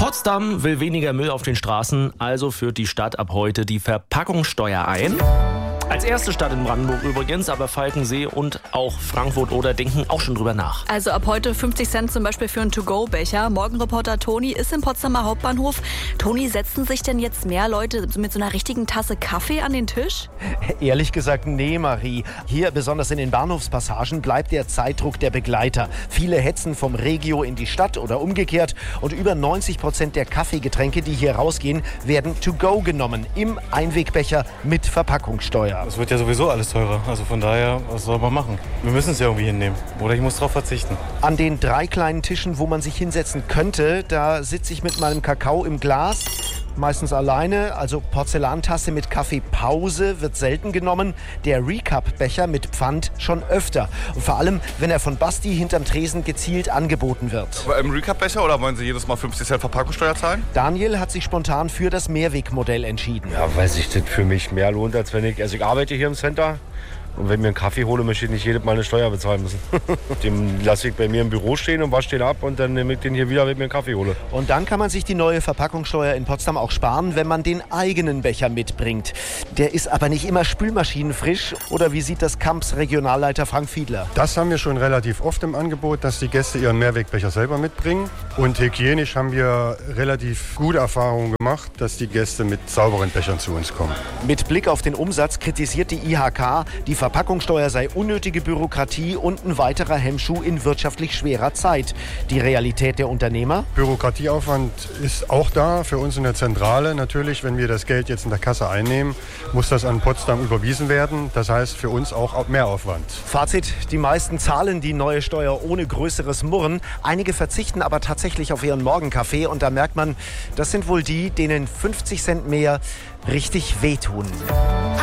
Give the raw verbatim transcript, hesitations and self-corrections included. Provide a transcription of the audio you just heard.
Potsdam will weniger Müll auf den Straßen, also führt die Stadt ab heute die Verpackungssteuer ein. Als erste Stadt in Brandenburg übrigens, aber Falkensee und auch Frankfurt oder denken auch schon drüber nach. Also ab heute fünfzig Cent zum Beispiel für einen To-Go-Becher. Morgenreporter Toni ist im Potsdamer Hauptbahnhof. Toni, setzen sich denn jetzt mehr Leute mit so einer richtigen Tasse Kaffee an den Tisch? Ehrlich gesagt, nee, Marie. Hier, besonders in den Bahnhofspassagen, bleibt der Zeitdruck der Begleiter. Viele hetzen vom Regio in die Stadt oder umgekehrt. Und über neunzig Prozent der Kaffeegetränke, die hier rausgehen, werden To-Go genommen. Im Einwegbecher mit Verpackungssteuer. Es wird ja sowieso alles teurer. Also von daher, was soll man machen? Wir müssen es ja irgendwie hinnehmen. Oder ich muss darauf verzichten. An den drei kleinen Tischen, wo man sich hinsetzen könnte, da sitze ich mit meinem Kakao im Glas. Meistens alleine, also Porzellantasse mit Kaffeepause wird selten genommen. Der Recap-Becher mit Pfand schon öfter. Und vor allem, wenn er von Basti hinterm Tresen gezielt angeboten wird. Aber im Recap-Becher oder wollen Sie jedes Mal fünfzig Cent Verpackungssteuer zahlen? Daniel hat sich spontan für das Mehrwegmodell entschieden. Ja, weil sich das für mich mehr lohnt, als wenn ich... Also ich arbeite hier im Center. Und wenn ich mir einen Kaffee hole, möchte ich nicht jedes Mal eine Steuer bezahlen müssen. Den lasse ich bei mir im Büro stehen und wasche den ab und dann nehme ich den hier wieder, wenn ich mir einen Kaffee hole. Und dann kann man sich die neue Verpackungssteuer in Potsdam auch sparen, wenn man den eigenen Becher mitbringt. Der ist aber nicht immer spülmaschinenfrisch. Oder wie sieht das Kamps Regionalleiter Frank Fiedler? Das haben wir schon relativ oft im Angebot, dass die Gäste ihren Mehrwegbecher selber mitbringen. Und hygienisch haben wir relativ gute Erfahrungen gemacht, dass die Gäste mit sauberen Bechern zu uns kommen. Mit Blick auf den Umsatz kritisiert die I H K, die Verpackungssteuer sei unnötige Bürokratie und ein weiterer Hemmschuh in wirtschaftlich schwerer Zeit. Die Realität der Unternehmer? Bürokratieaufwand ist auch da für uns in der Zentrale. Natürlich, wenn wir das Geld jetzt in der Kasse einnehmen, muss das an Potsdam überwiesen werden. Das heißt für uns auch Mehraufwand. Fazit, die meisten zahlen die neue Steuer ohne größeres Murren. Einige verzichten aber tatsächlich auf ihren Morgenkaffee. Und da merkt man, das sind wohl die, denen fünfzig Cent mehr richtig wehtun.